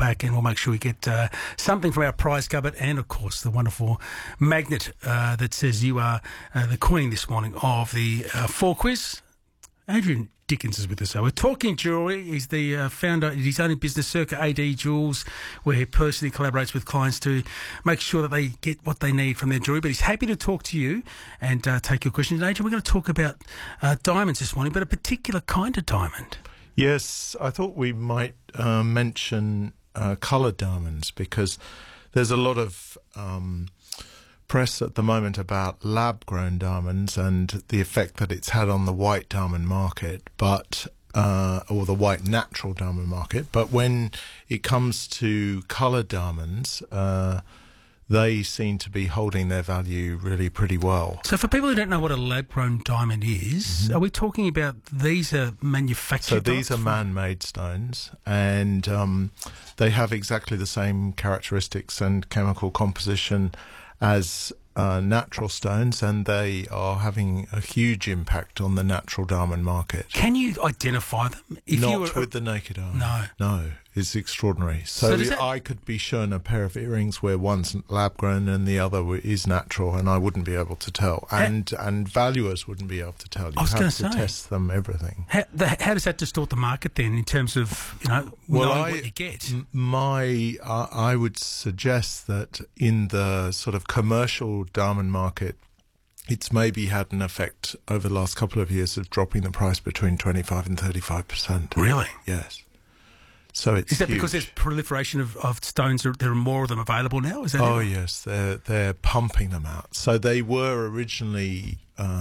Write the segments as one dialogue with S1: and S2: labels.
S1: back and we'll make sure we get something from our prize cupboard and, of course, the wonderful magnet that says you are the queen this morning of the 4 quiz. Adrian Dickens is with us. So we're talking jewellery. He's the founder of his own business, Circa AD Jewels, where he personally collaborates with clients to make sure that they get what they need from their jewellery. But he's happy to talk to you and take your questions. Adrian, we're going to talk about diamonds this morning, but a particular kind of diamond.
S2: Yes, I thought we might mention coloured diamonds, because there's a lot of press at the moment about lab-grown diamonds and the effect that it's had on the white diamond market, but or the white natural diamond market. But when it comes to coloured diamonds, they seem to be holding their value really pretty well.
S1: So for people who don't know what a lab-grown diamond is, are we talking about these are manufactured?
S2: So these are man-made stones, and they have exactly the same characteristics and chemical composition as natural stones, and they are having a huge impact on the natural diamond market.
S1: Can you identify them?
S2: Not with the naked eye. No, it's extraordinary. So I could be shown a pair of earrings where one's lab-grown and the other is natural, and I wouldn't be able to tell. And valuers wouldn't be able to tell. You have to test them, everything.
S1: How does that distort the market then, in terms of knowing what you get?
S2: I would suggest that in the sort of commercial diamond market, it's maybe had an effect over the last couple of years of dropping the price between 25 and 35%.
S1: Really?
S2: Yes. So it's
S1: Is that
S2: huge.
S1: because there's proliferation of stones? There are more of them available now? Is that
S2: yes, they're pumping them out. So they were originally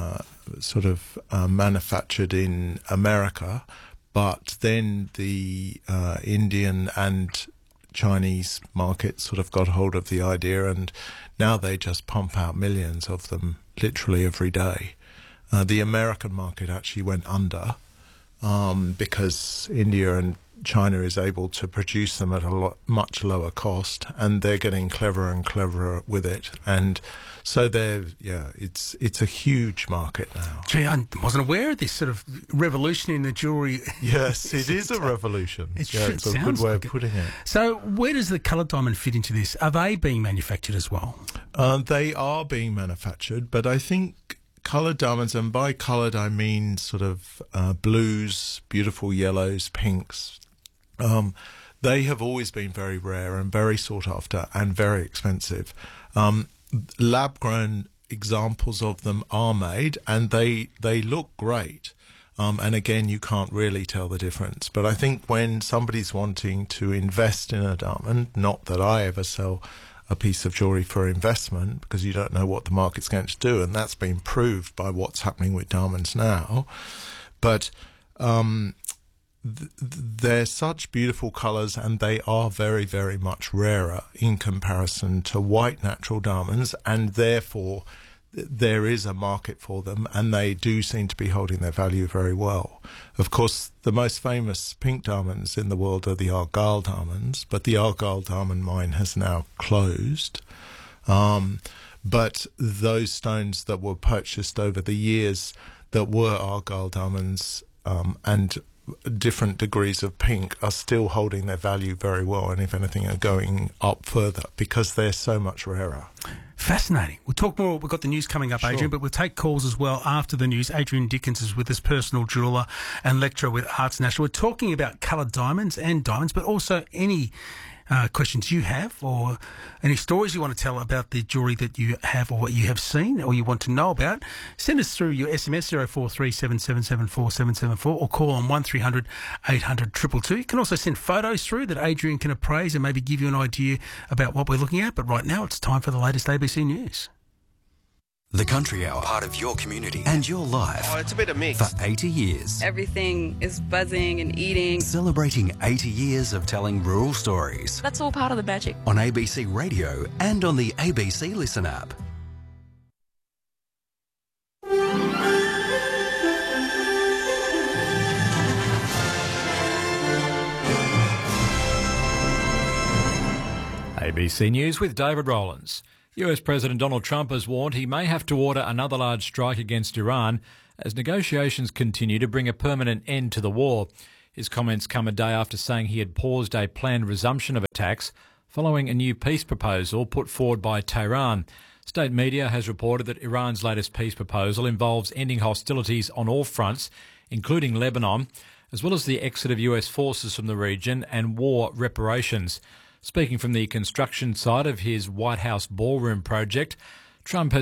S2: manufactured in America, but then the Indian and Chinese market sort of got hold of the idea, and now they just pump out millions of them literally every day. The American market actually went under because India and China is able to produce them at a much lower cost, and they're getting cleverer and cleverer with it. And so it's a huge market now.
S1: Gee, I wasn't aware of this sort of revolution in the jewellery.
S2: Yes, it is a revolution. It's a good way of putting it.
S1: So where does the coloured diamond fit into this? Are they being manufactured as well?
S2: They are being manufactured, but I think coloured diamonds, and by coloured I mean sort of blues, beautiful yellows, pinks, they have always been very rare and very sought after and very expensive. Lab-grown examples of them are made, and they look great. And again, you can't really tell the difference. But I think when somebody's wanting to invest in a diamond, not that I ever sell a piece of jewellery for investment, because you don't know what the market's going to do, and that's been proved by what's happening with diamonds now. But they're such beautiful colours, and they are very, very much rarer in comparison to white natural diamonds, and therefore there is a market for them, and they do seem to be holding their value very well. Of course, the most famous pink diamonds in the world are the Argyle diamonds, but the Argyle diamond mine has now closed. But those stones that were purchased over the years that were Argyle diamonds and different degrees of pink are still holding their value very well, and if anything are going up further because they're so much rarer.
S1: Fascinating. We'll talk more. We've got the news coming up, Adrian, but we'll take calls as well after the news. Adrian Dickens is with us, personal jeweller and lecturer with Arts National. We're talking about coloured diamonds and diamonds, but also any questions you have or any stories you want to tell about the jewellery that you have or what you have seen or you want to know about. Send us through your SMS 0437774774 or call on 1300 800 222. You can also send photos through that Adrian can appraise and maybe give you an idea about what we're looking at. But right now it's time for the latest ABC News.
S3: The Country Hour, part of your community and your life.
S4: Oh, it's a bit of mix.
S3: For 80 years.
S5: Everything is buzzing and eating.
S3: Celebrating 80 years of telling rural stories.
S5: That's all part of the magic.
S3: On ABC Radio and on the ABC Listen app.
S6: ABC News with David Rowlands. US President Donald Trump has warned he may have to order another large strike against Iran as negotiations continue to bring a permanent end to the war. His comments come a day after saying he had paused a planned resumption of attacks following a new peace proposal put forward by Tehran. State media has reported that Iran's latest peace proposal involves ending hostilities on all fronts, including Lebanon, as well as the exit of US forces from the region and war reparations. Speaking from the construction site of his White House ballroom project, Trump has